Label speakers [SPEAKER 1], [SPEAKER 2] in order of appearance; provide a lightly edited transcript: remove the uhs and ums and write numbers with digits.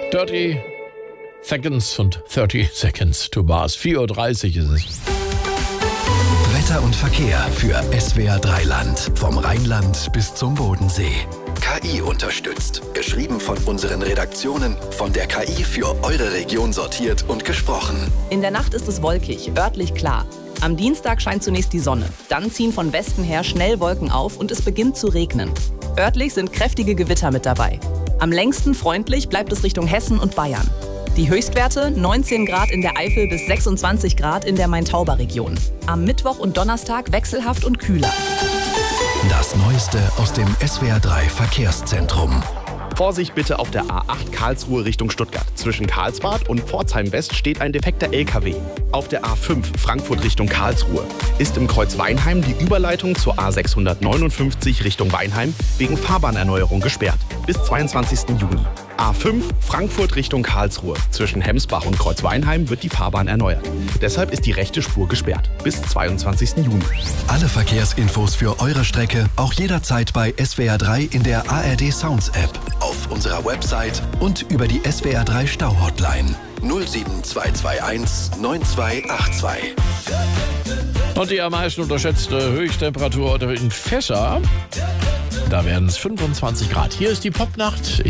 [SPEAKER 1] 30 Seconds und 30 Seconds to Mars. 4:30 Uhr ist es.
[SPEAKER 2] Wetter und Verkehr für SWR 3 Land. Vom Rheinland bis zum Bodensee. KI unterstützt. Geschrieben von unseren Redaktionen, von der KI für eure Region sortiert und gesprochen.
[SPEAKER 3] In der Nacht ist es wolkig, örtlich klar. Am Dienstag scheint zunächst die Sonne. Dann ziehen von Westen her schnell Wolken auf und es beginnt zu regnen. Örtlich sind kräftige Gewitter mit dabei. Am längsten freundlich bleibt es Richtung Hessen und Bayern. Die Höchstwerte 19 Grad in der Eifel bis 26 Grad in der Main-Tauber-Region. Am Mittwoch und Donnerstag wechselhaft und kühler.
[SPEAKER 2] Das Neueste aus dem SWR 3 Verkehrszentrum.
[SPEAKER 4] Vorsicht bitte auf der A8 Karlsruhe Richtung Stuttgart. Zwischen Karlsbad und Pforzheim West steht ein defekter LKW. Auf der A5 Frankfurt Richtung Karlsruhe ist im Kreuz Weinheim die Überleitung zur A659 Richtung Weinheim wegen Fahrbahnerneuerung gesperrt. Bis 22. Juni. A5 Frankfurt Richtung Karlsruhe. Zwischen Hemsbach und Kreuz Weinheim wird die Fahrbahn erneuert. Deshalb ist die rechte Spur gesperrt. Bis 22. Juni.
[SPEAKER 2] Alle Verkehrsinfos für eure Strecke auch jederzeit bei SWR 3 in der ARD Sounds App, auf unserer Website und über die SWR 3 Stau-Hotline 07221 9282.
[SPEAKER 1] Und die am meisten unterschätzte Höchsttemperatur heute in Fäscher. Da werden es 25 Grad. Hier ist die Popnacht.